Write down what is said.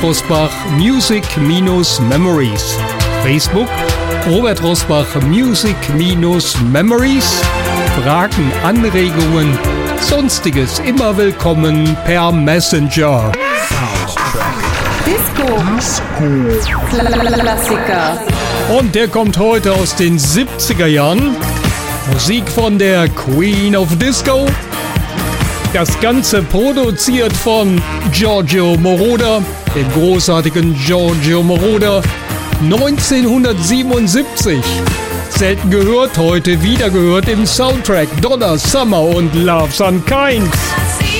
Rosbach Music-Memories. Facebook Robert Rosbach Music-Memories. Fragen, Anregungen, Sonstiges immer willkommen per Messenger. Disco. Klassiker. Und der kommt heute aus den 70er Jahren. Musik von der Queen of Disco. Das Ganze produziert von Giorgio Moroder, dem großartigen Giorgio Moroder, 1977. Selten gehört, heute wieder gehört im Soundtrack Donna Summer und Love's Unkind.